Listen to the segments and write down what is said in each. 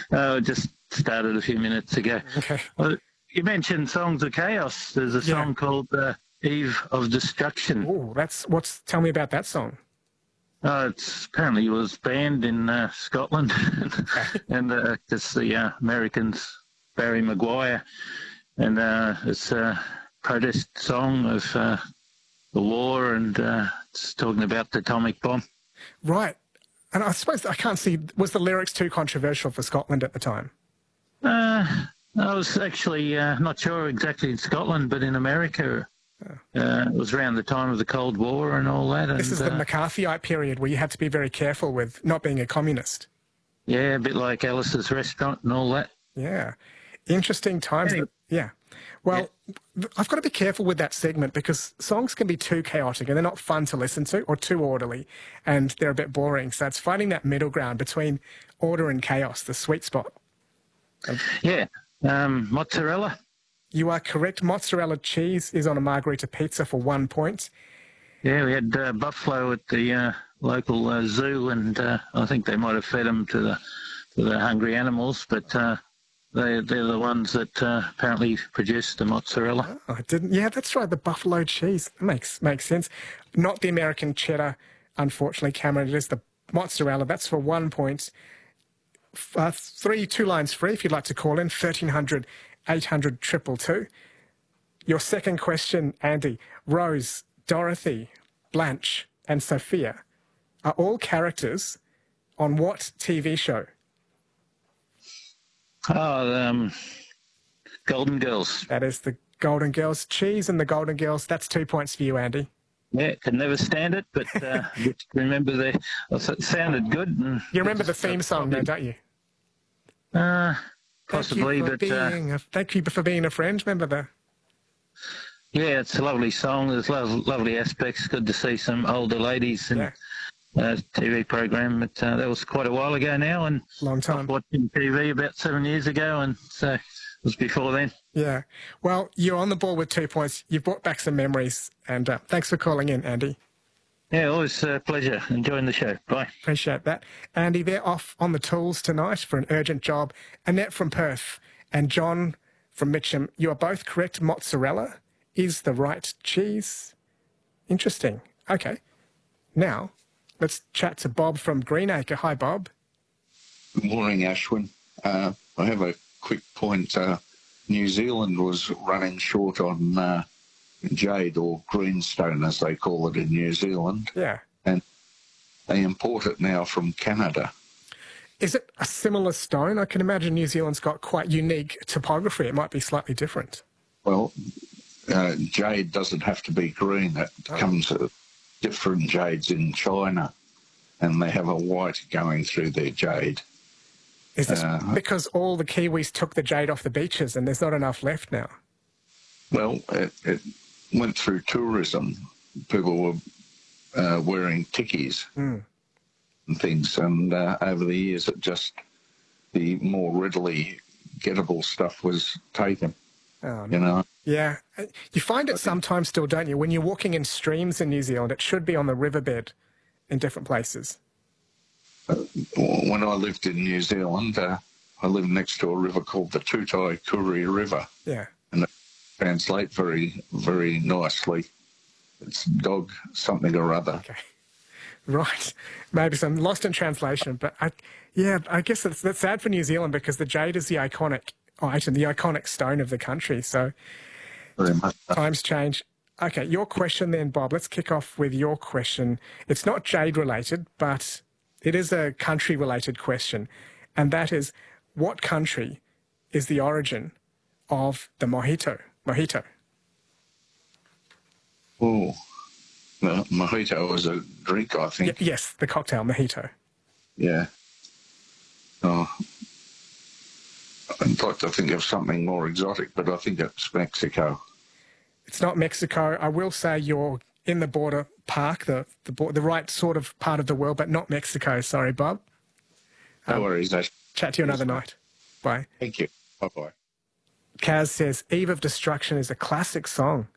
Just started a few minutes ago. Okay. Well, you mentioned Songs of Chaos. There's a song called Eve of Destruction. Oh, tell me about that song. Apparently it was banned in Scotland, and it's the Americans, Barry Maguire, and it's a protest song of the war, and it's talking about the atomic bomb. Right. And I suppose I can't see, was the lyrics too controversial for Scotland at the time? I was actually not sure exactly in Scotland, but in America, it was around the time of the Cold War and all that. This is the McCarthyite period where you had to be very careful with not being a communist. Yeah, a bit like Alice's Restaurant and all that. Yeah. Interesting times. Anyway. Yeah. Well, I've got to be careful with that segment because songs can be too chaotic and they're not fun to listen to, or too orderly, and they're a bit boring. So it's finding that middle ground between order and chaos, the sweet spot. Mozzarella. You are correct. Mozzarella cheese is on a margarita pizza for 1 point. Yeah, we had buffalo at the local zoo, and I think they might have fed them to the hungry animals, but they're the ones that apparently produce the mozzarella. Oh, I didn't. Yeah, that's right. The buffalo cheese makes sense. Not the American cheddar, unfortunately, Cameron. It is the mozzarella. That's for 1 point. 2 lines free if you'd like to call in, 1300 800 222. Your second question, Andy. Rose, Dorothy, Blanche and Sophia are all characters on what TV show? Golden Girls. That is the Golden Girls. Cheese and the Golden Girls. That's 2 points for you, Andy. Yeah, could never stand it, but remember it sounded good. And you remember the theme song, though, don't you? Possibly, thank you for being a friend. Remember the? Yeah, it's a lovely song. There's lovely aspects. Good to see some older ladies in TV program. But that was quite a while ago now, and long time. I was watching TV about 7 years ago, and so it was before then. Yeah. Well, you're on the ball with 2 points. You've brought back some memories, and thanks for calling in, Andy. Yeah, always a pleasure. Enjoying the show. Bye. Appreciate that. Andy, they're off on the tools tonight for an urgent job. Annette from Perth and John from Mitcham, you are both correct. Mozzarella is the right cheese. Interesting. Okay. Now, let's chat to Bob from Greenacre. Hi, Bob. Good morning, Ashwin. I have a quick point. New Zealand was running short on jade, or greenstone as they call it in New Zealand. Yeah. And they import it now from Canada. Is it a similar stone? I can imagine New Zealand's got quite unique topography. It might be slightly different. Well, jade doesn't have to be green. It comes different jades in China, and they have a white going through their jade. Is this because all the Kiwis took the jade off the beaches and there's not enough left now? Well, it went through tourism. People were wearing tikis and things, and over the years the more readily gettable stuff was taken. Oh, no. You know? Yeah. You find it sometimes still, don't you? When you're walking in streams in New Zealand, it should be on the riverbed in different places. When I lived in New Zealand, I lived next to a river called the Tutai Kuri River. Yeah. And it translates very, very nicely. It's dog something or other. Okay. Right. Maybe some lost in translation, but I guess that's sad for New Zealand because the jade is the iconic item, the iconic stone of the country. So Very much so. Times change. Okay, your question then, Bob. Let's kick off with your question. It's not jade related, but it is a country related question. And that is, what country is the origin of the mojito? Mojito. Oh, the mojito is a drink, I think. Yes, the cocktail mojito. Yeah. Oh, I'd like to think of something more exotic, but I think it's Mexico. It's not Mexico. I will say you're in the border park, the right sort of part of the world, but not Mexico. Sorry, Bob. No worries. Chat to you another night. Bye. Thank you. Bye-bye. Kaz says, Eve of Destruction is a classic song.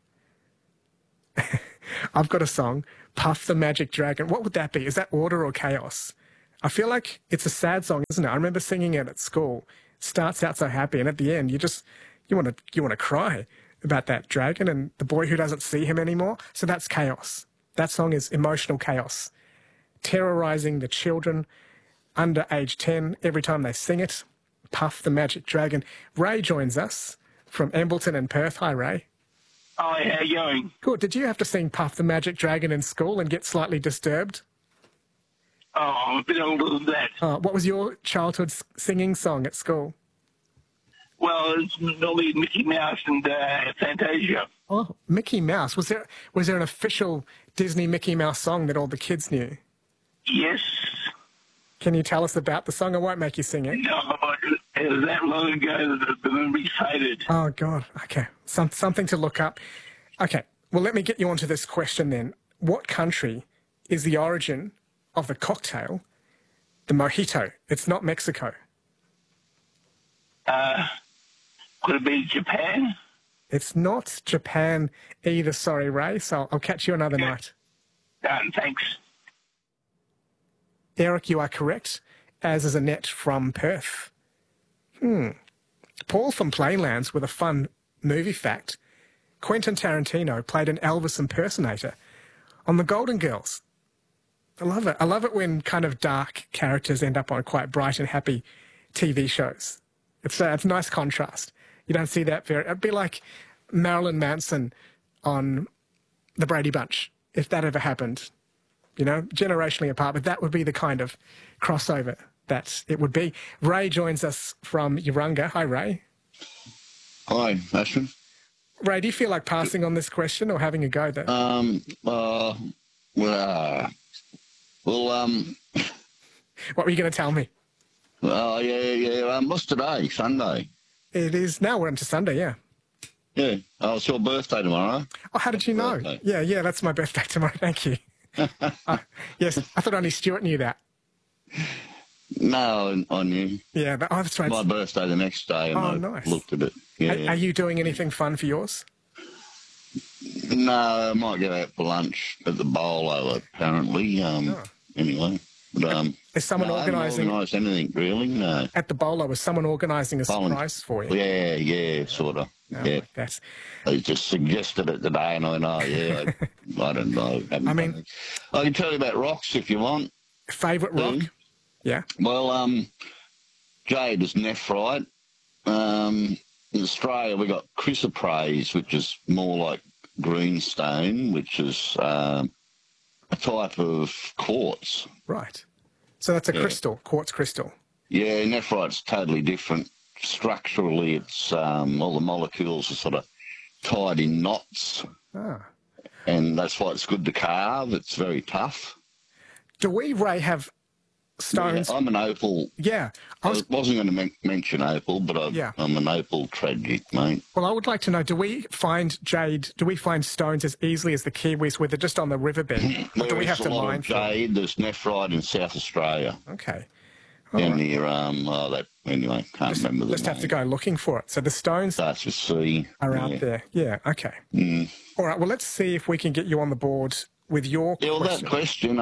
I've got a song, Puff the Magic Dragon. What would that be? Is that order or chaos? I feel like it's a sad song, isn't it? I remember singing it at school. It starts out so happy, and at the end, you want to cry about that dragon and the boy who doesn't see him anymore. So that's chaos. That song is emotional chaos, terrorizing the children under age 10 every time they sing it. Puff the Magic Dragon. Ray joins us from Embleton and Perth. Hi, Ray. Hi, how you going? Good. Did you have to sing Puff the Magic Dragon in school and get slightly disturbed? Oh, I'm a bit older than that. What was your childhood singing song at school? Well, it's normally Mickey Mouse and Fantasia. Oh, Mickey Mouse. Was there an official Disney Mickey Mouse song that all the kids knew? Yes. Can you tell us about the song? I won't make you sing it. No, it was that long ago that the memory faded. Oh, God. Okay. Something to look up. Okay. Well, let me get you onto this question then. What country is the origin of the cocktail, the mojito? It's not Mexico. Could it be Japan? It's not Japan either, sorry, Ray. So I'll catch you another night. Thanks. Eric, you are correct, as is Annette from Perth. Paul from Plainlands with a fun movie fact. Quentin Tarantino played an Elvis impersonator on The Golden Girls. I love it. I love it when kind of dark characters end up on quite bright and happy TV shows. It's a nice contrast. You don't see that very... It'd be like Marilyn Manson on The Brady Bunch, if that ever happened. You know, generationally apart, but that would be the kind of crossover that it would be. Ray joins us from Urunga. Hi, Ray. Hi, Ashton. Ray, do you feel like passing on this question or having a go there? Well, What were you going to tell me? What's today? Sunday. It is now. We're into Sunday, yeah. Yeah. Oh, it's your birthday tomorrow. Oh, how did you know? Birthday. Yeah, that's my birthday tomorrow. Thank you. Yes, I thought only Stuart knew that. No, I knew. Yeah, that's right. My birthday the next day, and I nice. looked at it. Yeah. Are you doing anything fun for yours? No, I might go out for lunch at the Bolo, apparently. Anyway. But, Is someone organising? I haven't organised anything, really, no. At the Bolo, is someone organising a surprise for you? Yeah, sort of. Yeah. Like that. They just suggested it today, and I know, yeah. I don't know. I can tell you about rocks if you want. Favourite rock? Yeah. Well, jade is nephrite. In Australia, we got chrysoprase, which is more like greenstone, which is a type of quartz. Right. So that's a crystal, quartz crystal. Yeah, nephrite's totally different. Structurally, it's all the molecules are sort of tied in knots. And that's why it's good to carve. It's very tough. Do we, Ray, have stones? Yeah, I'm an opal. Yeah. I wasn't going to mention opal, but I'm an opal tragic, mate. Well, I would like to know, do we find stones as easily as the Kiwis where they're just on the riverbed? Or do we have to mine for them? Jade, there's nephrite in South Australia. Okay. Down near, anyway, can't remember the name. Just have to go looking for it. So the stones Starts with C. are out there. Yeah, okay. All right, well, let's see if we can get you on the board with your question. Yeah, well, that question,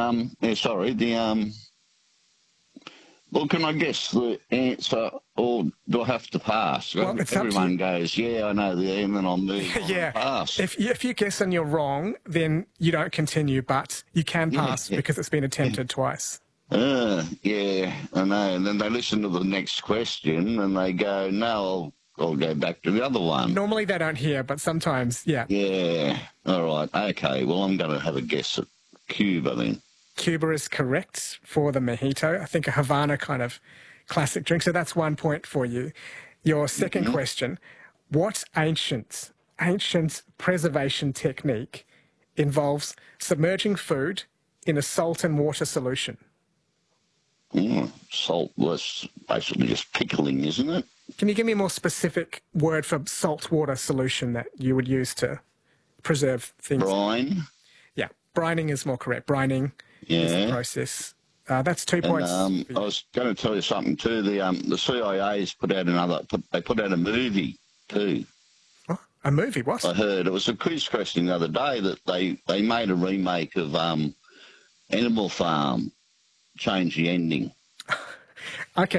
well, can I guess the answer, or do I have to pass? Well, it's Everyone up to you. goes, yeah, I know the and then I'll move on and pass. If you guess and you're wrong, then you don't continue, but you can pass because it's been attempted twice. Yeah, I know. And then they listen to the next question and they go, no, I'll go back to the other one. Normally they don't hear, but sometimes, yeah. Yeah, all right. Okay, well, I'm going to have a guess at Cuba then. Cuba is correct for the mojito. I think a Havana kind of classic drink. So that's 1 point for you. Your second question, what ancient preservation technique involves submerging food in a salt and water solution? Salt was basically just pickling, isn't it? Can you give me a more specific word for salt water solution that you would use to preserve things? Brine. Yeah, brining is more correct. Brining is the process. That's 2 points. I was going to tell you something too. The CIA's put out a movie too. Oh, a movie? What? I heard it was a quiz question the other day that they made a remake of Animal Farm. change the ending.